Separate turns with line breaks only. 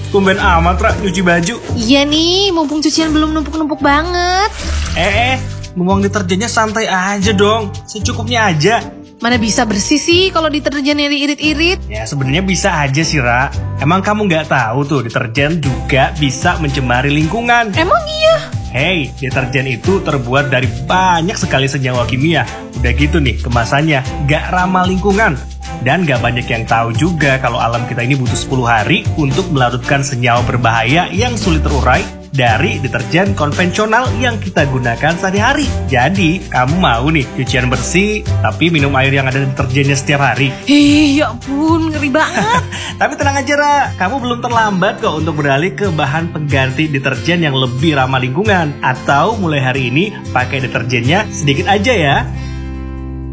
tumben amat Ra nyuci baju.
Iya nih, mumpung cucian belum numpuk-numpuk banget.
Ngomong deterjennya santai aja dong, secukupnya aja.
Mana bisa bersih sih kalau deterjennya diirit-irit?
Ya sebenarnya bisa aja sih Ra. Emang kamu nggak tahu tuh deterjen juga bisa mencemari lingkungan.
Emang iya?
Hey, deterjen itu terbuat dari banyak sekali senyawa kimia. Udah gitu nih kemasannya, nggak ramah lingkungan. Dan gak banyak yang tahu juga kalau alam kita ini butuh 10 hari untuk melarutkan senyawa berbahaya yang sulit terurai dari deterjen konvensional yang kita gunakan sehari-hari. Jadi, kamu mau nih cucian bersih, tapi minum air yang ada deterjennya setiap hari?
Ya ampun, ngeri banget.
Tapi tenang aja Ra, kamu belum terlambat kok untuk beralih ke bahan pengganti deterjen yang lebih ramah lingkungan. Atau mulai hari ini pakai deterjennya sedikit aja ya.